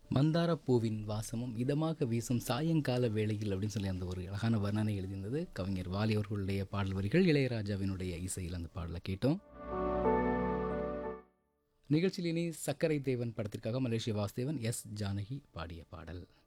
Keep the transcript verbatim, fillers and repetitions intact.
மந்தார பூவின் வாசமும் இதமாக வீசும் சாயங்கால வேளையில் அப்படின்னு சொல்லி அந்த ஒரு அழகான வர்ணனை எழுதியிருந்தது கவிஞர் வாலி அவர்களுடைய பாடல் வரிகள். இளையராஜாவினுடைய இசையில் அந்த பாடலை கேட்டோம். நிகழ்ச்சியில் இனி சக்கரை தேவன் படத்திற்காக மலேசிய வாசுதேவன், எஸ் ஜானகி பாடிய பாடல்.